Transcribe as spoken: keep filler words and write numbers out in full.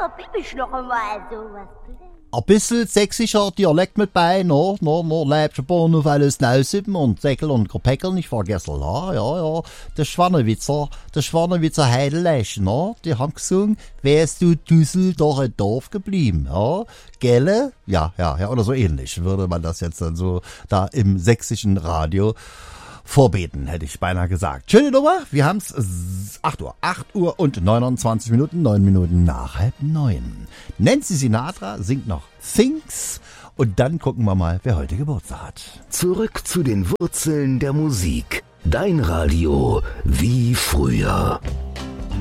da bin ich noch einmal sowas. Ein bisschen sächsischer Dialekt mit bei, no, no, no, lebst ein paar auf alles Nausippen und Säckel und Gepäckel nicht vergessen, ja, ja, ja. Der Schwannewitzer, der Schwannewitzer Heidelech, no, die haben gesungen, wärst du Düssel doch ein Dorf geblieben, ja. Gelle? Ja, ja, ja, oder so ähnlich würde man das jetzt dann so da im sächsischen Radio vorbeten, hätte ich beinahe gesagt. Schöne Nummer, wir haben's acht Uhr, acht Uhr und neunundzwanzig Minuten, neun Minuten nach halb neun. Nancy Sinatra singt noch Things und dann gucken wir mal, wer heute Geburtstag hat. Zurück zu den Wurzeln der Musik. Dein Radio wie früher.